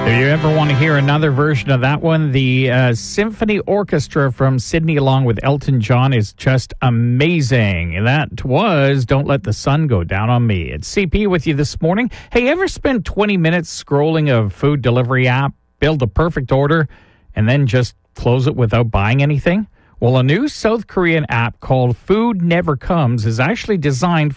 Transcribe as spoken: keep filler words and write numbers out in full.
If you ever want to hear another version of that one, the uh, Symphony Orchestra from Sydney along with Elton John is just amazing. That was Don't Let the Sun Go Down on Me. It's C P with you this morning. Hey, ever spend twenty minutes scrolling a food delivery app, build a perfect order, and then just close it without buying anything? Well, a new South Korean app called Food Never Comes is actually designed